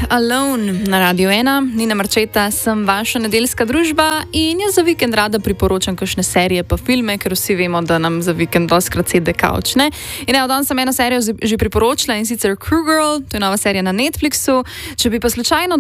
Alone na Radio 1, Nina Marčeta, sem vaša nedeljska družba in jaz za vikend rada priporočam kakšne serije pa filme, ker vsi vemo, da nam za vikend doskrat sede kavč, ne? In evo, danes sem eno serijo že priporočila in sicer Crew Girl, to je nova serija na Netflixu. Če bi pa slučajno